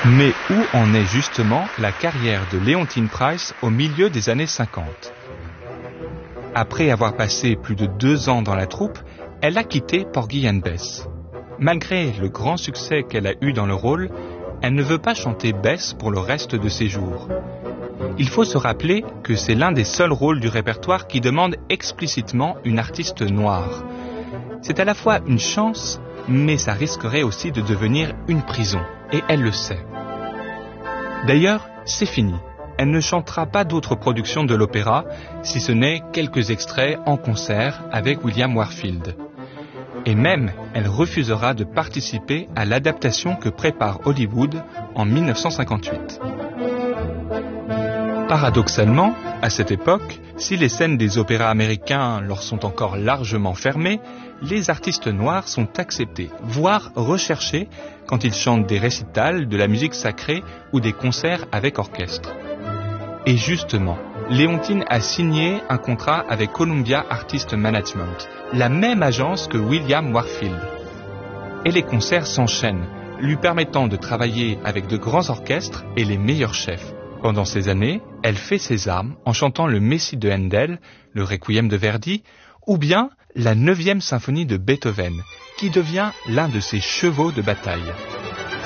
Mais où en est justement la carrière de Leontyne Price au milieu des années 50 ? Après avoir passé plus de 2 ans dans la troupe, elle a quitté Porgy and Bess. Malgré le grand succès qu'elle a eu dans le rôle, elle ne veut pas chanter Bess pour le reste de ses jours. Il faut se rappeler que c'est l'un des seuls rôles du répertoire qui demande explicitement une artiste noire. C'est à la fois une chance, mais ça risquerait aussi de devenir une prison, et elle le sait. D'ailleurs, c'est fini. Elle ne chantera pas d'autres productions de l'opéra, si ce n'est quelques extraits en concert avec William Warfield. Et même, elle refusera de participer à l'adaptation que prépare Hollywood en 1958. Paradoxalement, à cette époque, si les scènes des opéras américains leur sont encore largement fermées, les artistes noirs sont acceptés, voire recherchés, quand ils chantent des récitals, de la musique sacrée ou des concerts avec orchestre. Et justement, Leontyne a signé un contrat avec Columbia Artist Management, la même agence que William Warfield. Et les concerts s'enchaînent, lui permettant de travailler avec de grands orchestres et les meilleurs chefs. Pendant ces années, elle fait ses armes en chantant le Messie de Handel, le Requiem de Verdi, ou bien la 9e symphonie de Beethoven, qui devient l'un de ses chevaux de bataille.